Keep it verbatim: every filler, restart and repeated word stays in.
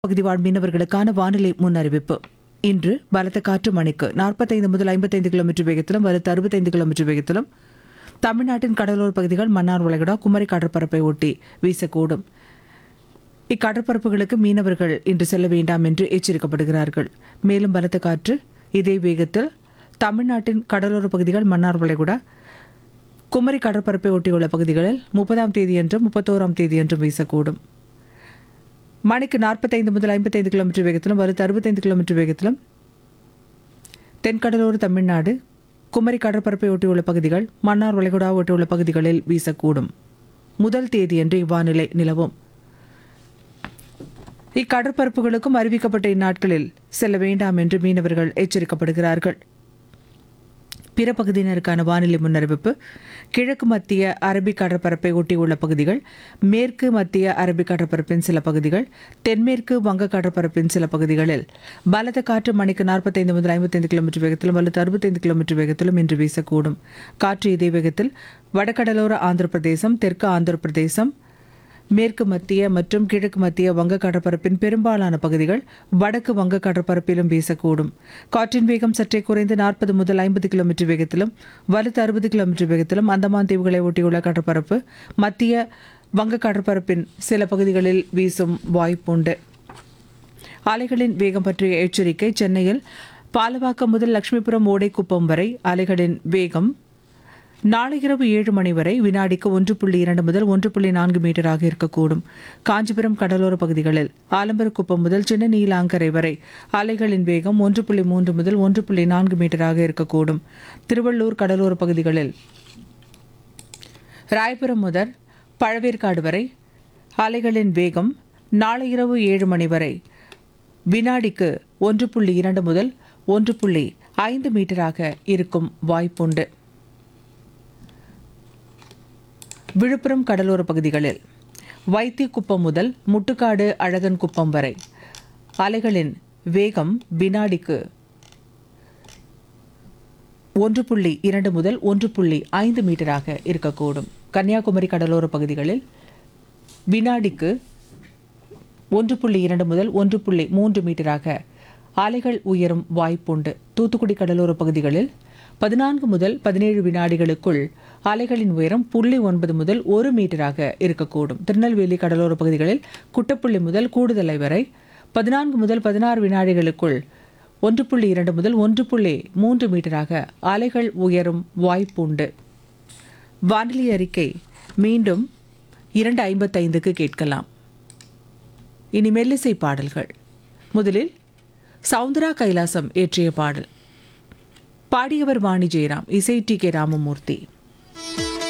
பகுதி வாழ் மீனவர்களுக்கான வானிலை முன்னறிவிப்பு. இன்று பலத்த காற்று மணிக்கு நாற்பத்தைந்து முதல் ஐம்பத்தைந்து கிலோமீட்டர் வேகத்திலும் வலுத்த அறுபத்தைந்து கிலோமீட்டர் வேகத்திலும் தமிழ்நாட்டின் கடலோர பகுதிகள், மன்னார் வளைகுடா, குமரி கடற்பரப்பை ஒட்டி வீசக்கூடும். இக்கடற்பரப்புகளுக்கு மீனவர்கள் இன்று செல்ல வேண்டாம் என்று எச்சரிக்கப்படுகிறார்கள். மேலும் பலத்த காற்று இதே வேகத்தில் தமிழ்நாட்டின் கடலோர பகுதிகள், மன்னார் வளைகுடா, குமரி கடற்பரப்பை ஒட்டியுள்ள பகுதிகளில் முப்பதாம் தேதியன்றும் முப்பத்தோராம் தேதியன்றும் வீசக்கூடும். மணிக்கு நாற்பத்தைந்து முதல் ஐம்பத்தைந்து கிலோமீட்டர் வேகத்திலும் வலுத்த அறுபத்தைந்து கிலோமீட்டர் வேகத்திலும் தென்கடலோர தமிழ்நாடு, குமரி கடற்பரப்பை ஒட்டியுள்ள பகுதிகள், மன்னார் வளைகுடா ஒட்டியுள்ள பகுதிகளில் வீசக்கூடும். முதல் தேதியன்று இவ்வாநிலை நிலவும். இக்கடற்பரப்புகளுக்கும் அறிவிக்கப்பட்ட இந்நாட்களில் செல்ல வேண்டாம் என்று மீனவர்கள் எச்சரிக்கப்படுகிறார்கள். பிற பகுதியினருக்கான வானிலை முன்னறிவிப்பு. கிழக்கு மத்திய அரபிக் கடற்பரப்பை ஒட்டியுள்ள பகுதிகள், மேற்கு மத்திய அரபிக் கடற்பரப்பின் சில பகுதிகள், தென்மேற்கு வங்க கடற்பரப்பின் சில பகுதிகளில் பலத்த காற்று மணிக்கு நாற்பத்தைந்து முதல் ஐம்பத்தைந்து கிலோமீட்டர் வேகத்திலும் வலுத்த அறுபத்தைந்து கிலோமீட்டர் வேகத்திலும் இன்று வீசக்கூடும். காற்று இதே வேகத்தில் வடகடலோர ஆந்திர பிரதேசம், தெற்கு ஆந்திர பிரதேசம், மேற்கு மத்திய மற்றும் கிழக்கு மத்திய வங்க கடற்பரப்பின் பெரும்பாலான பகுதிகள், வடக்கு வங்க கடற்பரப்பிலும் வீசக்கூடும். காற்றின் வேகம் சற்றே குறைந்து நாற்பது முதல் ஐம்பது கிலோமீட்டர் வேகத்திலும் வலுத்த அறுபது கிலோமீட்டர் வேகத்திலும் அந்தமான் தீவுகளை ஒட்டியுள்ள கடற்பரப்பு, மத்திய வங்க கடற்பரப்பின் சில பகுதிகளில் வீசும் வாய்ப்புண்டு. அலைகளின் வேகம் பற்றிய எச்சரிக்கை. சென்னையில் பாலவாக்கம் முதல் லட்சுமிபுரம் ஓடைக்குப்பம் வரை அலைகளின் வேகம் நாளை இரவு ஏழு மணி வரை வினாடிக்கு ஒன்று புள்ளி இரண்டு முதல் ஒன்று புள்ளி நான்கு மீட்டராக இருக்கக்கூடும். காஞ்சிபுரம் கடலோர பகுதிகளில் ஆலம்பரக்குப்பம் முதல் சின்ன நீலாங்கரை வரை அலைகளின் வேகம் ஒன்று புள்ளி மூன்று முதல் ஒன்று புள்ளி நான்கு மீட்டராக இருக்கக்கூடும். திருவள்ளூர் கடலோர பகுதிகளில் ராயபுரம் முதல் பழவேற்காடு வரை அலைகளின் வேகம் நாளை இரவு ஏழு மணி வரை வினாடிக்கு ஒன்று புள்ளி இரண்டு முதல் ஒன்று புள்ளி ஐந்து மீட்டராக இருக்கும் வாய்ப்புண்டு. விழுப்புரம் கடலோர பகுதிகளில் வைத்திக்குப்பம் முதல் முட்டுக்காடு அழகன் குப்பம் வரை அலைகளின் வேகம் வினாடிக்கு ஒன்று புள்ளி இரண்டு முதல் ஒன்று புள்ளி ஐந்து மீட்டராக இருக்கக்கூடும். கன்னியாகுமரி கடலோர பகுதிகளில் வினாடிக்கு ஒன்று புள்ளி இரண்டு முதல் ஒன்று புள்ளி மூன்று மீட்டராக அலைகள் உயரும் வாய்ப்புண்டு. தூத்துக்குடி கடலோர பகுதிகளில் பதினான்கு முதல் பதினேழு வினாடிகளுக்குள் அலைகளின் உயரம் புள்ளி ஒன்பது முதல் ஒரு மீட்டராக இருக்கக்கூடும். திருநெல்வேலி கடலோர பகுதிகளில் குட்டப்புள்ளி முதல் கூடுதலை வரை பதினான்கு முதல் பதினாறு வினாடிகளுக்குள் ஒன்று புள்ளி இரண்டு முதல் ஒன்று புள்ளி மூன்று மீட்டராக அலைகள் உயரும் வாய்ப்புண்டு. வானிலை அறிக்கை மீண்டும் இரண்டு ஐம்பத்தைந்துக்கு கேட்கலாம். இனி மெல்லிசை பாடல்கள். முதலில் சவுந்தரா கைலாசம் இயற்றிய பாடல். பாடியவர் வாணி ஜெயராம், இசை டி கே ராமமூர்த்தி.